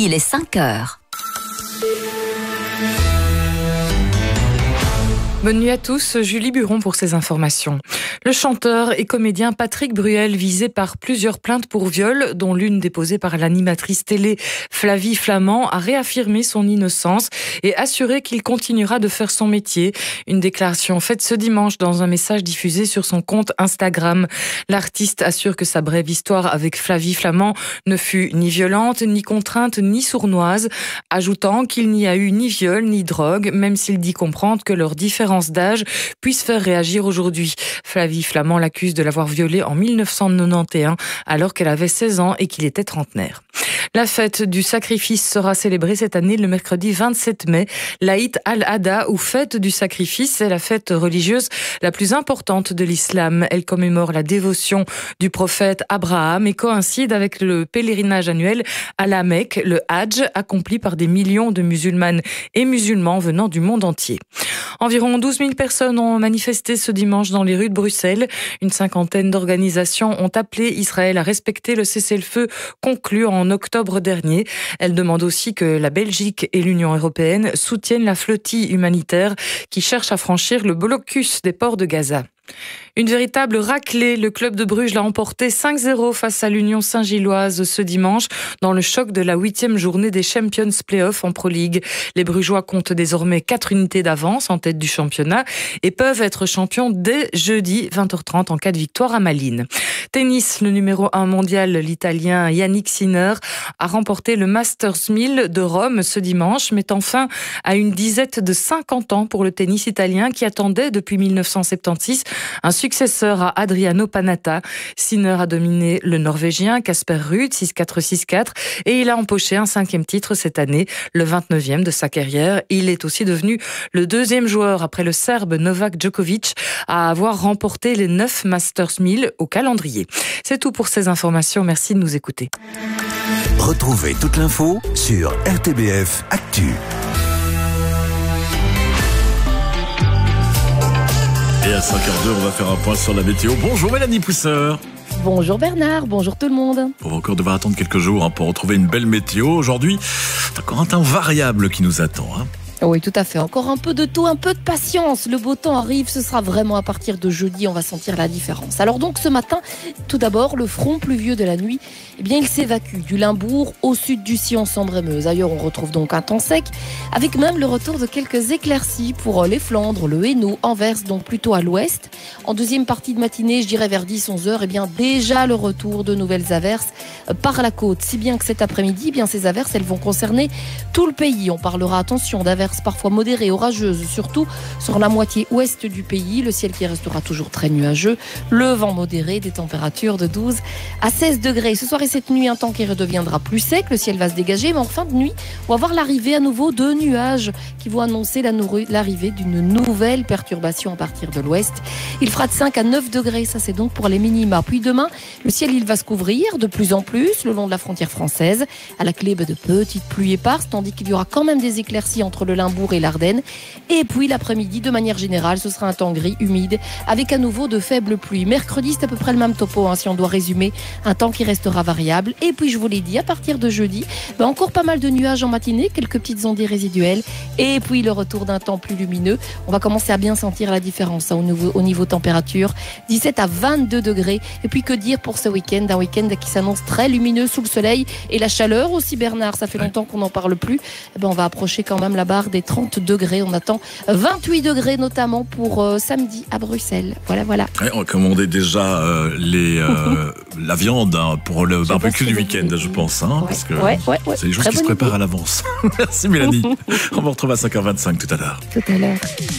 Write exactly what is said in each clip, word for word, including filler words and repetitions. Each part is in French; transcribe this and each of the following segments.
il est cinq heures. Bonne nuit à tous, Julie Buron pour ces informations. Le chanteur et comédien Patrick Bruel, visé par plusieurs plaintes pour viol, dont l'une déposée par l'animatrice télé Flavie Flament, a réaffirmé son innocence et assuré qu'il continuera de faire son métier. Une déclaration faite ce dimanche dans un message diffusé sur son compte Instagram. L'artiste assure que sa brève histoire avec Flavie Flament ne fut ni violente, ni contrainte, ni sournoise, ajoutant qu'il n'y a eu ni viol, ni drogue, même s'il dit comprendre que leurs différences d'âge puissent faire réagir aujourd'hui. Flavie Flament l'accuse de l'avoir violée en mille neuf cent quatre-vingt-onze alors qu'elle avait seize ans et qu'il était trentenaire. La fête du sacrifice sera célébrée cette année le mercredi vingt-sept mai. L'Aïd al-Adha, ou fête du sacrifice, est la fête religieuse la plus importante de l'islam. Elle commémore la dévotion du prophète Abraham et coïncide avec le pèlerinage annuel à la Mecque, le Hajj, accompli par des millions de musulmanes et musulmans venant du monde entier. Environ douze mille personnes ont manifesté ce dimanche dans les rues de Bruxelles. Une cinquantaine d'organisations ont appelé Israël à respecter le cessez-le-feu conclu en octobre dernier. Elles demandent aussi que la Belgique et l'Union européenne soutiennent la flottille humanitaire qui cherche à franchir le blocus des ports de Gaza. Une véritable raclée, le club de Bruges l'a emporté cinq zéro face à l'Union Saint-Gilloise ce dimanche dans le choc de la huitième journée des Champions Playoffs en Pro League. Les Brugeois comptent désormais quatre unités d'avance en tête du championnat et peuvent être champions dès jeudi vingt heures trente en cas de victoire à Malines. Tennis, le numéro un mondial, l'Italien Yannick Sinner, a remporté le Masters mille de Rome ce dimanche, mettant fin à une disette de cinquante ans pour le tennis italien qui attendait depuis mille neuf cent soixante-seize un successeur à Adriano Panatta. Sinner a dominé le Norvégien Casper Ruud six quatre six quatre et il a empoché un cinquième titre cette année, le vingt-neuvième de sa carrière. Il est aussi devenu le deuxième joueur après le Serbe Novak Djokovic à avoir remporté les neuf Masters mille au calendrier. C'est tout pour ces informations. Merci de nous écouter. Retrouvez toute l'info sur R T B F Actu. Et à cinq heures deux, on va faire un point sur la météo. Bonjour Mélanie Pousseur. Bonjour Bernard, bonjour tout le monde. On va encore devoir attendre quelques jours hein, pour retrouver une belle météo. Aujourd'hui, c'est encore un temps variable qui nous attend. Hein. Oui, tout à fait. Encore un peu de taux, un peu de patience. Le beau temps arrive, ce sera vraiment à partir de jeudi, on va sentir la différence. Alors donc ce matin, tout d'abord, le front pluvieux de la nuit, eh bien il s'évacue du Limbourg au sud du Sion, Sambre-et-Meuse. Ailleurs, on retrouve donc un temps sec, avec même le retour de quelques éclaircies pour les Flandres, le Hainaut, Anvers, donc plutôt à l'ouest. En deuxième partie de matinée, je dirais vers dix à onze heures, eh bien déjà le retour de nouvelles averses par la côte. Si bien que cet après-midi, eh bien ces averses, elles vont concerner tout le pays. On parlera, attention, d'averses parfois modérées, orageuses, surtout sur la moitié ouest du pays. Le ciel qui restera toujours très nuageux, le vent modéré, des températures de douze à seize degrés. Ce soir et cette nuit, un temps qui redeviendra plus sec, le ciel va se dégager, mais en fin de nuit, on va voir l'arrivée à nouveau de nuages qui vont annoncer l'arrivée d'une nouvelle perturbation à partir de l'ouest. Il fera de cinq à neuf degrés, ça c'est donc pour les minima. Puis demain, le ciel il va se couvrir de plus en plus le long de la frontière française, à la clé de petites pluies éparses, tandis qu'il y aura quand même des éclaircies entre le Limbourg et l'Ardenne. Et puis l'après-midi, de manière générale, ce sera un temps gris, humide, avec à nouveau de faibles pluies. Mercredi, c'est à peu près le même topo, hein, si on doit résumer, un temps qui restera variable. Et puis je vous l'ai dit, à partir de jeudi, ben encore pas mal de nuages en matinée, quelques petites ondées résiduelles, et puis le retour d'un temps plus lumineux. On va commencer à bien sentir la différence hein, au, niveau, au niveau température, dix-sept à vingt-deux degrés. Et puis que dire pour ce week-end, un week-end qui s'annonce très lumineux sous le soleil, et la chaleur aussi, Bernard, ça fait longtemps qu'on n'en parle plus. Eh ben, on va approcher quand même la barre des trente degrés. On attend vingt-huit degrés notamment pour euh, samedi à Bruxelles. Voilà, voilà. Ouais, on a commandé déjà euh, les, euh, la viande hein, pour le barbecue du week-end, je pense. Hein, ouais, parce que ouais, ouais, ouais. c'est des choses Très qui se préparent idée. À l'avance. Merci Mélanie. On va retrouver à cinq heures vingt-cinq tout à l'heure. Tout à l'heure.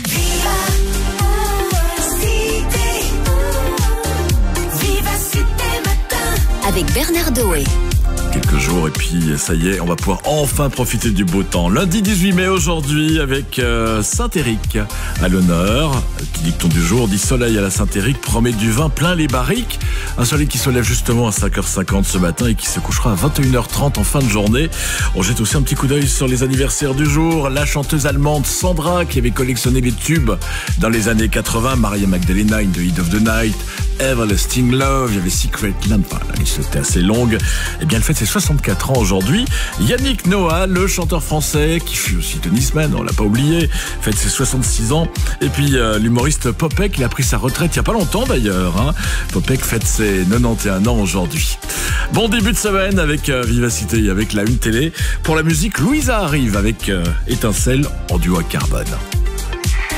Avec Bernard Doé. Quelques jours et puis ça y est, on va pouvoir enfin profiter du beau temps. Lundi dix-huit mai aujourd'hui avec euh, Saint-Éric à l'honneur. Qui dicton du jour dit soleil à la Saint-Éric, promet du vin plein les barriques. Un soleil qui se lève justement à cinq heures cinquante ce matin et qui se couchera à vingt et une heures trente en fin de journée. On jette aussi un petit coup d'œil sur les anniversaires du jour. La chanteuse allemande Sandra qui avait collectionné les tubes dans les années quatre-vingts. Maria Magdalena in the Heat of the Night, Everlasting Love, il y avait Secret Land. Enfin, la liste était assez longue. Et bien, elle fête ses soixante-quatre ans aujourd'hui. Yannick Noah, le chanteur français, qui fut aussi tennisman, on l'a pas oublié, fête ses soixante-six ans. Et puis euh, l'humoriste Popek, il a pris sa retraite il y a pas longtemps d'ailleurs. Hein. Popek fête ses quatre-vingt-onze ans aujourd'hui. Bon début de semaine avec euh, Vivacité et avec la Une Télé. Pour la musique, Louisa arrive avec euh, Étincelle en duo avec Carbone.